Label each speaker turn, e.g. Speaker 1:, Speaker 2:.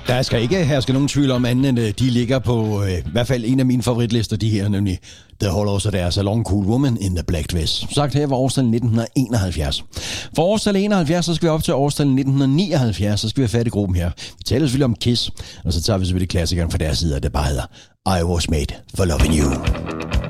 Speaker 1: Der skal ikke herske nogen tvivl om anden, end de ligger på i hvert fald en af mine favoritlister, de her, nemlig The Hollows og deres A Long Cool Woman in the Black Dress. Sagt her var årstallet 1971. For årstallet 71, så skal vi op til årstallet 1979, så skal vi have fat i gruppen her. Vi taler selvfølgelig om Kiss, og så tager vi selvfølgelig klassikeren fra deres side, der bare hedder I Was Made for Loving You.